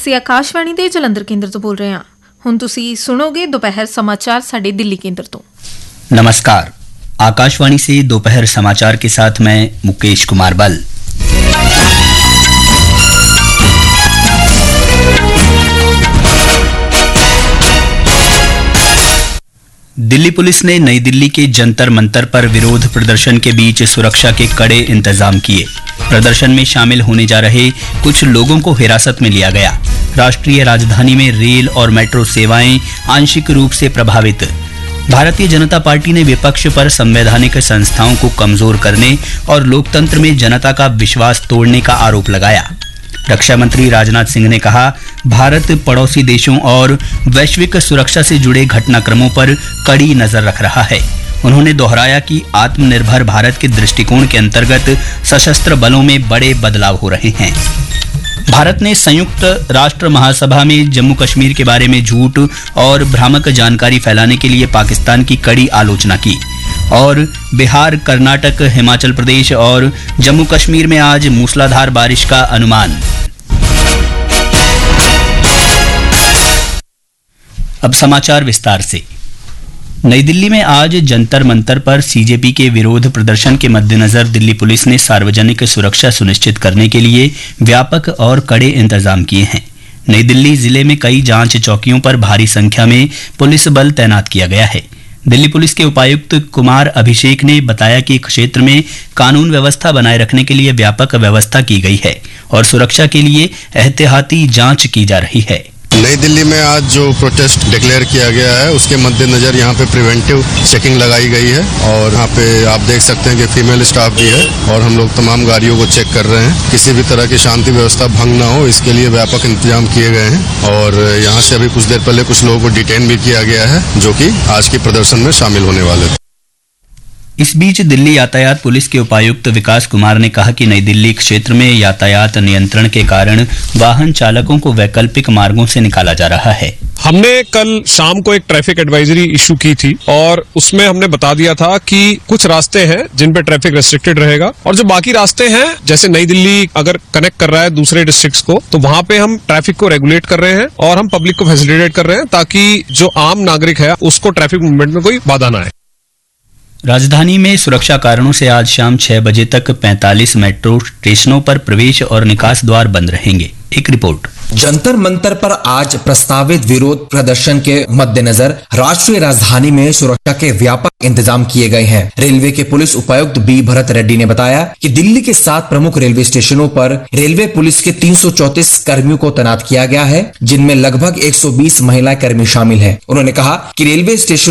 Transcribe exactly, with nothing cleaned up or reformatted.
ਅਸੀਂ ਆਕਾਸ਼ਵਾਣੀ ਦੇ ਜਲੰਧਰ ਕੇਂਦਰ ਤੋਂ ਬੋਲ ਰਹੇ ਹਾਂ। ਹੁਣ ਤੁਸੀਂ ਸੁਣੋਗੇ दोपहर समाचार ਸਾਡੇ ਦਿੱਲੀ ਕੇਂਦਰ ਤੋਂ। नमस्कार, आकाशवाणी से दोपहर समाचार के साथ मैं मुकेश कुमार बल। दिल्ली पुलिस ने नई दिल्ली के जंतर मंतर पर विरोध प्रदर्शन के बीच सुरक्षा के कड़े इंतजाम किए। प्रदर्शन में शामिल होने जा रहे कुछ लोगों को हिरासत में लिया गया। राष्ट्रीय राजधानी में रेल और मेट्रो सेवाएं आंशिक रूप से प्रभावित। भारतीय जनता पार्टी ने विपक्ष पर संवैधानिक संस्थाओं को कमजोर करने और लोकतंत्र में जनता का विश्वास तोड़ने का आरोप लगाया। रक्षा मंत्री राजनाथ सिंह ने कहा, भारत पड़ोसी देशों और वैश्विक सुरक्षा से जुड़े घटनाक्रमों पर कड़ी नजर रख रहा है। उन्होंने दोहराया कि आत्मनिर्भर भारत के दृष्टिकोण के अंतर्गत सशस्त्र बलों में बड़े बदलाव हो रहे हैं। भारत ने संयुक्त राष्ट्र महासभा में जम्मू कश्मीर के बारे में झूठ और भ्रामक जानकारी फैलाने के लिए पाकिस्तान की कड़ी आलोचना की। और बिहार, कर्नाटक, हिमाचल प्रदेश और जम्मू कश्मीर में आज मूसलाधार बारिश का अनुमान। अब समाचार विस्तार से। नई दिल्ली में आज जंतर मंतर पर सीजेपी के विरोध प्रदर्शन के मद्देनजर दिल्ली पुलिस ने सार्वजनिक सुरक्षा सुनिश्चित करने के लिए व्यापक और कड़े इंतजाम किए हैं। नई दिल्ली जिले में कई जांच चौकियों पर भारी संख्या में पुलिस बल तैनात किया गया है। दिल्ली पुलिस के उपायुक्त कुमार अभिषेक ने बताया कि क्षेत्र में कानून व्यवस्था बनाए रखने के लिए व्यापक व्यवस्था की गई है और सुरक्षा के लिए एहतियाती जांच की जा रही है। नई दिल्ली में आज जो प्रोटेस्ट डिक्लेयर किया गया है उसके मद्देनजर यहाँ पे प्रिवेंटिव चेकिंग लगाई गई है और यहाँ पे आप देख सकते हैं कि फीमेल स्टाफ भी है और हम लोग तमाम गाड़ियों को चेक कर रहे हैं। किसी भी तरह की शांति व्यवस्था भंग ना हो इसके लिए व्यापक इंतजाम किए गए हैं और यहाँ से अभी कुछ देर पहले कुछ लोगों को डिटेन भी किया गया है जो कि आज के प्रदर्शन में शामिल होने वाले थे। इस बीच दिल्ली यातायात पुलिस के उपायुक्त विकास कुमार ने कहा कि नई दिल्ली क्षेत्र में यातायात नियंत्रण के कारण वाहन चालकों को वैकल्पिक मार्गों से निकाला जा रहा है। हमने कल शाम को एक ट्रैफिक एडवाइजरी इशू की थी और उसमें हमने बता दिया था कि कुछ रास्ते हैं जिन पे ट्रैफिक रेस्ट्रिक्टेड रहेगा और जो बाकी रास्ते हैं जैसे नई दिल्ली अगर कनेक्ट कर रहा है दूसरे डिस्ट्रिक्ट्स को तो वहां पे हम ट्रैफिक को रेगुलेट कर रहे हैं और हम पब्लिक को फैसिलिटेट कर रहे हैं ताकि जो आम नागरिक है उसको ट्रैफिक मूवमेंट में कोई बाधा ना आए। राजधानी में सुरक्षा कारणों से आज शाम छह बजे तक पैंतालीस मेट्रो स्टेशनों पर प्रवेश और निकास द्वार बंद रहेंगे। एक रिपोर्ट। जंतर मंतर पर आज प्रस्तावित विरोध प्रदर्शन के मद्देनजर राष्ट्रीय राजधानी में सुरक्षा के व्यापक इंतजाम किए गए हैं। रेलवे के पुलिस उपायुक्त बी भरत रेड्डी ने बताया कि दिल्ली के सात प्रमुख रेलवे स्टेशनों पर रेलवे पुलिस के तीन सौ चौंतीस कर्मियों को तैनात किया गया है जिनमें लगभग एक सौ बीस महिला कर्मी शामिल हैं। उन्होंने कहा कि रेलवे स्टेशन